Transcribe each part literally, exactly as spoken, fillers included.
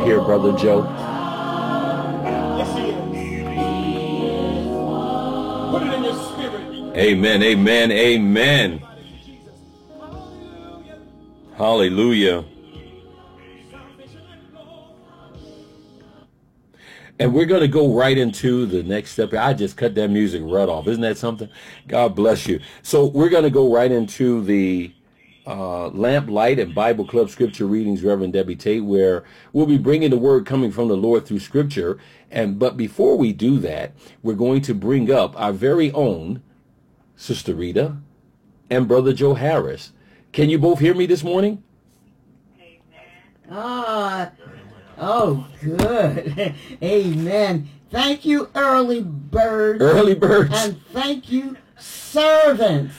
here, Brother Joe. Yes, he is. Put it in your spirit. Amen, amen, amen. Hallelujah. And we're going to go right into the next step. I just cut that music right off. Isn't that something? God bless you. So we're going to go right into the uh, Lamp, Light, and Bible Club Scripture Readings, Reverend Debbie Tate, where we'll be bringing the word coming from the Lord through Scripture. And but before we do that, we're going to bring up our very own Sister Rita and Brother Joe Harris. Can you both hear me this morning? Ah, oh, good. Amen. Thank you, early birds. Early birds. And thank you, servants.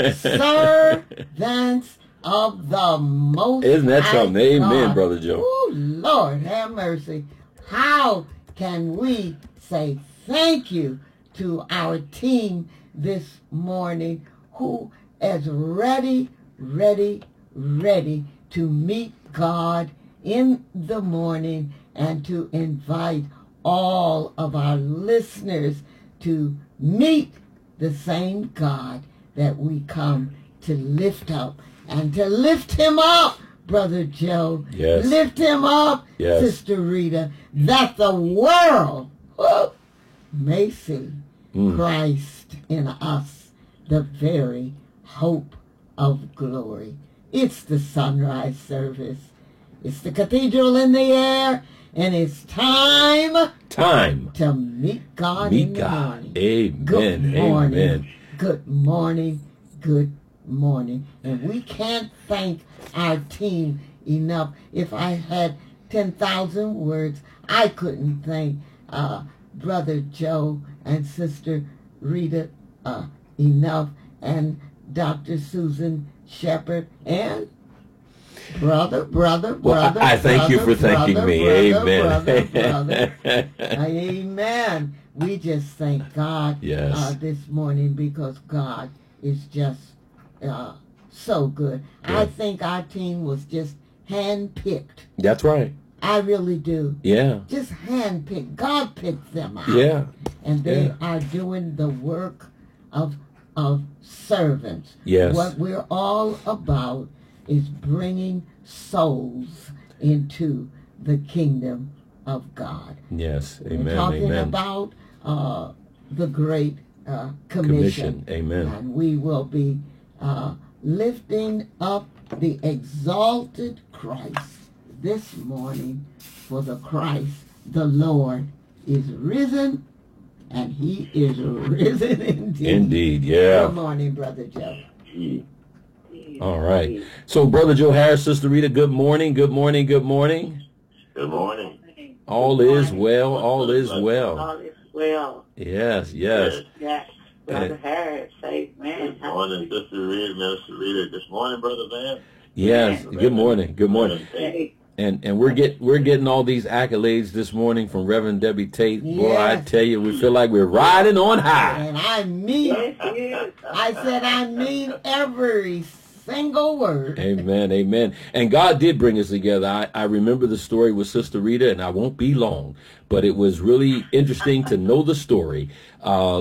Servants of the Most Isn't that High something? Amen, God. Brother Joe. Oh, Lord, have mercy. How can we say thank you to our team this morning who is ready, ready, ready to meet God in the morning and to invite all of our listeners to meet the same God that we come to lift up and to lift him up, Brother Joe. Yes. Lift him up, Yes. Sister Rita, that the world oh, may see Mm. Christ in us, the very hope of glory. It's the sunrise service. It's the cathedral in the air, and it's time Time. to meet God Meet in the God. morning. Amen. Good morning. Amen. Good morning. Good morning. And we can't thank our team enough. If I had ten thousand words, I couldn't thank uh, Brother Joe and Sister Rita uh, enough, and Doctor Susan Shepherd, and Brother, brother, Well, brother, I, I thank brother, you for thanking brother, me. brother, Amen. brother, brother. Amen. We just thank God Yes. uh, this morning because God is just uh, so good. Yeah. I think our team was just handpicked. That's right. I really do. Yeah. Just handpicked. God picked them out. Yeah. And they Yeah. are doing the work of of servants. Yes. What we're all about is bringing souls into the kingdom of God. Yes. We're Amen. talking Amen. about uh, the Great uh, Commission. Commission. Amen. And we will be uh, lifting up the exalted Christ this morning, for the Christ, the Lord, is risen, and he is risen indeed. Indeed. Yeah. Good morning, Brother Joe. All right. So, Brother Joe Harris, Sister Rita, good morning. Good morning. Good morning. Good morning. All Good is morning. well. All is well. All is well. Yes. Yes. Yes. Brother And- Harris, amen. Good morning, Sister Rita, Minister Rita. Good morning, Brother Van. Yes. Good morning. Good morning. Hey, And and we're get we're getting all these accolades this morning from Reverend Debbie Tate. Boy, I Yes. tell you, we feel like we're riding on high. And I mean, yes, yes. I said I mean every single word. Amen, amen. And God did bring us together. I, I remember the story with Sister Rita, and I won't be long, but it was really interesting to know the story. Uh,